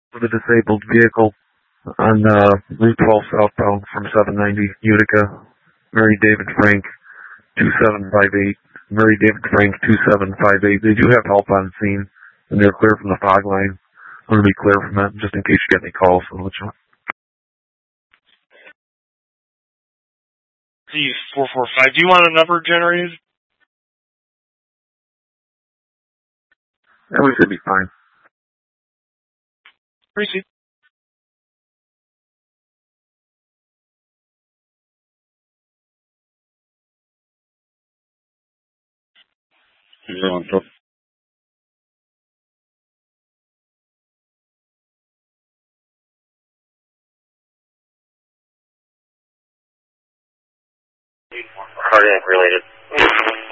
with a disabled vehicle on Route 12 southbound from 790 Utica. Mary David Frank, 2758. Mary David Frank, 2758. They do have help on scene, and they're clear from the fog line. I'm going to be clear from that, just in case you get any calls. So I'll let you know. C445. Do you want a number generated? Yeah, we should be fine. Proceed. Cardiac related.